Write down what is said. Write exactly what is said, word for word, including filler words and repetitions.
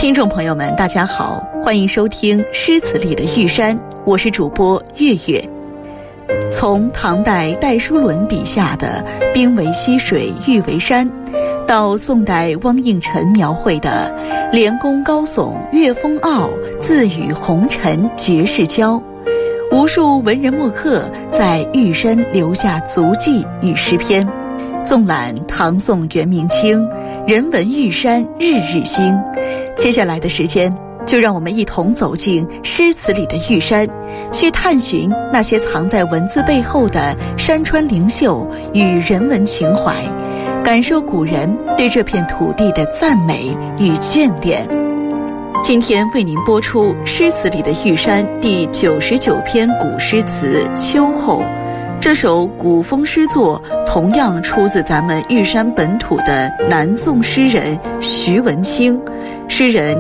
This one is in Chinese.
听众朋友们大家好，欢迎收听诗词里的玉山，我是主播月月。从唐代戴叔伦笔下的兵为溪水玉为山，到宋代汪应辰描绘的连宫高耸月风傲，自与红尘绝世交，无数文人墨客在玉山留下足迹与诗篇。纵览唐宋元明清，人文玉山日日新。接下来的时间，就让我们一同走进诗词里的玉山，去探寻那些藏在文字背后的山川灵秀与人文情怀，感受古人对这片土地的赞美与眷恋。今天为您播出诗词里的玉山第九十九篇古诗词《秋后》。这首古风诗作同样出自咱们玉山本土的南宋诗人徐文清。诗人